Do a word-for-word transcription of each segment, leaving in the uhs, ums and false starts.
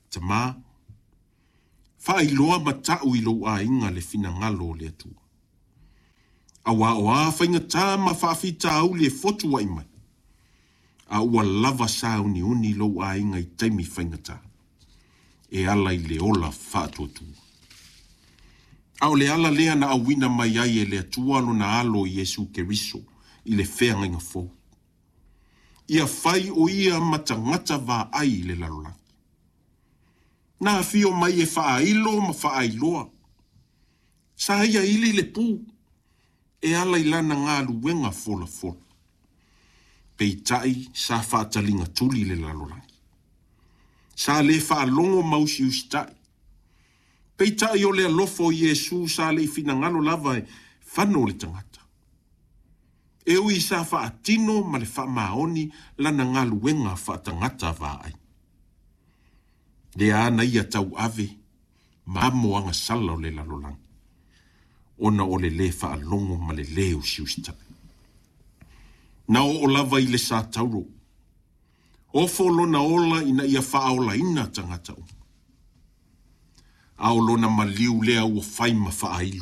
te mā. Wha i loa ma tau i lo a inga le fina ngalo le atu. A wā o a whainga tā ma whaafi tāu le fotu wa imai. A ua lava sa uni uni lo a inga i taimi whainga tā. E ala i le ola whaatotu. Au le ala lea na awina mai ai e le atualo na alo i Yesu Keriso i le whea ngai fo. Ia whai o ia matangata wā ai le lalolaki. Nā fio mai e whaailo ma whaailoa. Sa ia ili le pū. E ala i lana ngā luenga fola fola. Pei tai sa whaatalinga tuli le lalolaki. Sa le whaalongo mausi ustai. Pei tai o le alofo Yesu sa le finangalo lava e whano le tangata. E ui sa whaatino ma le whamaoni lana ngā luenga whaatangata wā ai. Le ana ia tau ave, mamo anga sala o le lalolangi. Ona o le le whaalongo ma le leo siusita. Na o lava i le sa tauro. O folona ola ina ia whaola ina tangata o. Aolona maliu lea ua whaima whaailo.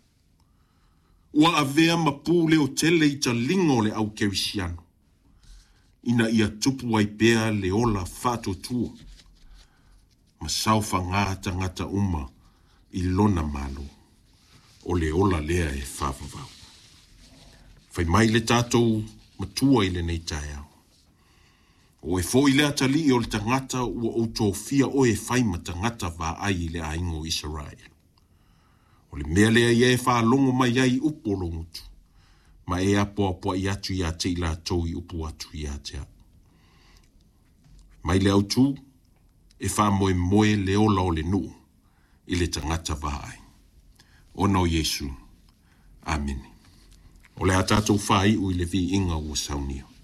Ua avea ma pū leo tele i ta lingo le au kerisiano. Ina ia tupu ai pea le ola whato tua. Ma saufa ngā tangata uma i lona malo. O le ola lea e whawawau. Whai mai le tātou matua i le nei tae au. O e fo i lea tali i o le tangata ua o tōwhia o e whaima tangata wā ai le aingo Israel. O le mea lea i e whaalongo mai ai upo longutu. Ma e apoa poa i atu i a te ila tau i upo atu i a te a. Mai le au tū, e wha moe moe le ola o le nu i le tangata wā ai. O no Yesu. Amen. O le atatou whai ui le vi inga ua saunio.